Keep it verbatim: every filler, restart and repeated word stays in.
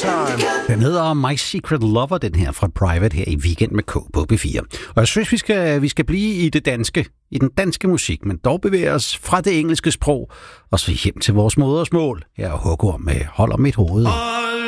Den hedder My Secret Lover, den her fra Private her i Weekend med K på B fire. Og jeg synes, vi skal, vi skal blive i det danske, i den danske musik, men dog bevæge os fra det engelske sprog og så hjem til vores modersmål. Her er Hugo med Hold om mit hoved.